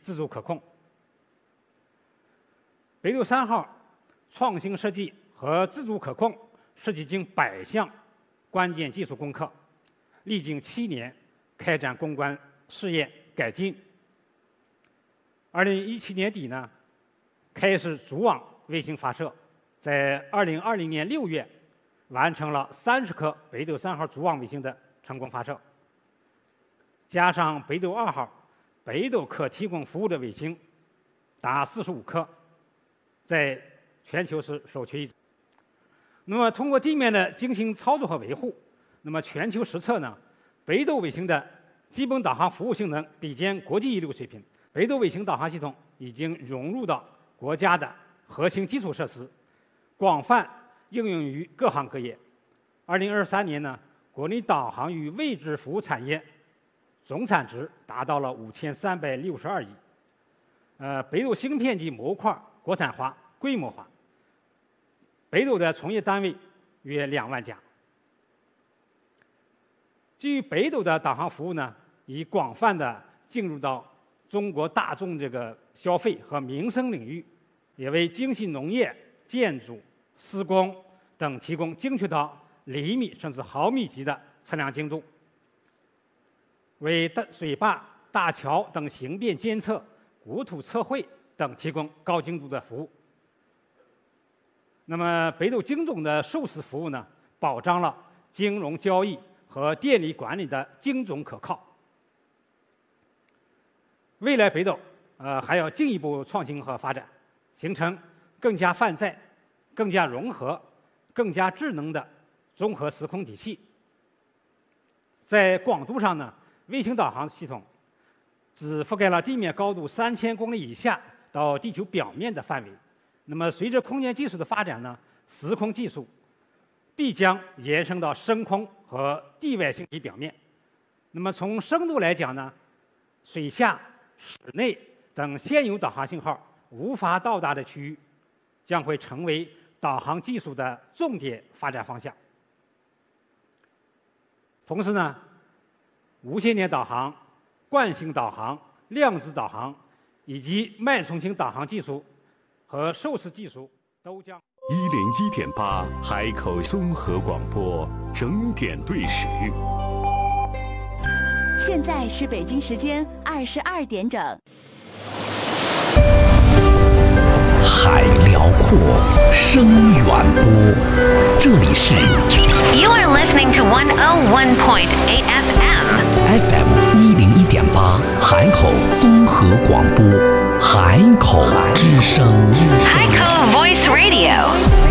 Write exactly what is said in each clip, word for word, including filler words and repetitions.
自主可控。北斗三号创新设计和自主可控涉及近百项关键技术攻克，历经七年开展攻关试验改进。二零一七年底呢，开始组网卫星发射，在二零二零年六月完成了三十颗北斗三号组网卫星的成功发射，加上北斗二号，北斗可提供服务的卫星达四十五颗，在全球是首屈一指。那么通过地面的精心操作和维护，那么全球实测呢，北斗卫星的基本导航服务性能比肩国际一流水平。北斗卫星导航系统已经融入到国家的核心基础设施，广泛应用于各行各业。二零二三年呢，国内导航与位置服务产业总产值达到了五千三百六十二亿。呃，北斗芯片及模块国产化、规模化，北斗的从业单位约两万家。基于北斗的导航服务呢，已广泛的进入到中国大众这个消费和民生领域，也为精细农业、建筑、施工等提供精确到厘米甚至毫米级的测量精度，为大水坝、大桥等形变监测、国土测绘等提供高精度的服务。那么，北斗精准的授时服务呢，保障了金融交易和电力管理的精准可靠。未来北斗呃还要进一步创新和发展，形成更加泛在、更加融合、更加智能的综合时空体系。在广度上呢，卫星导航系统只覆盖了地面高度三千公里以下到地球表面的范围。那么，随着空间技术的发展呢，时空技术必将延伸到深空和地外星体表面。那么，从深度来讲呢，水下、室内等现有导航信号无法到达的区域，将会成为导航技术的重点发展方向。同时呢，无线电导航、惯性导航、量子导航以及脉冲星导航技术和授时技术都将。 一零一点八海口综合广播整点对时。 现在是北京时间二十二点整。 海辽阔，声远播，这里是 You are listening to one oh one point eight F M F M 一零一点八海口综合广播，海口之声， 海口 Voice Radio。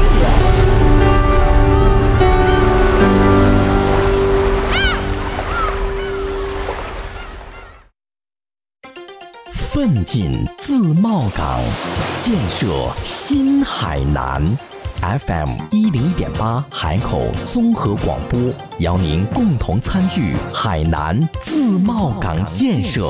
奋进自贸港，建设新海南。F M 一零一点八海口综合广播，邀您共同参与海南自贸港建设。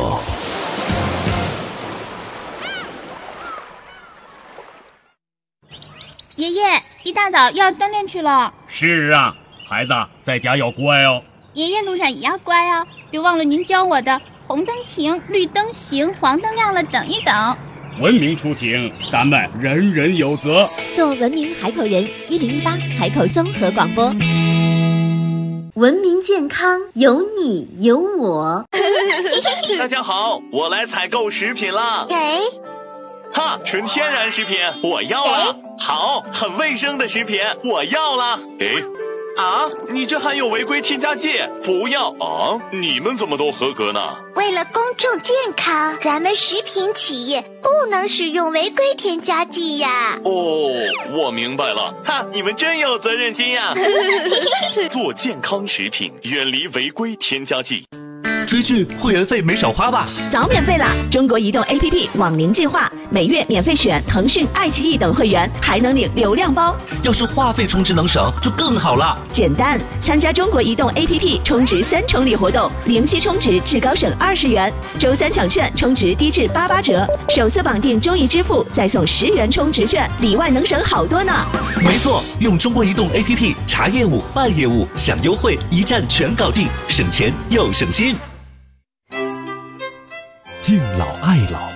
爷爷，一大早要锻炼去了。 是啊，孩子在家要乖哦。 爷爷路上也要乖哦，别忘了您教我的。红灯停，绿灯行，黄灯亮了等一等。 文明出行，咱们人人有责。 做文明海口人，一零一八海口综合广播。文明健康，有你有我。 大家好，我来采购食品了。 哎， 哈，纯天然食品，我要了。好，很卫生的食品，我要了。哎。啊，你这含有违规添加剂，不要啊！你们怎么都合格呢？ 为了公众健康，咱们食品企业不能使用违规添加剂呀。 哦，我明白了，哈，你们真有责任心呀！做健康食品，远离违规添加剂。 追剧会员费没少花吧？ 早免费啦！中国移动 A P P 网龄计划，每月免费选腾讯、爱奇艺等会员，还能领流量包。 要是话费充值能省，就更好了。 简单，参加中国移动 A P P 充值三重礼活动，零息充值至高省二十元，周三抢券充值低至八八折，首次绑定中移支付再送十元充值券，里外能省好多呢。 没错，用中国移动 A P P 查业务、办业务、享优惠，一站全搞定，省钱又省心。 敬老爱老，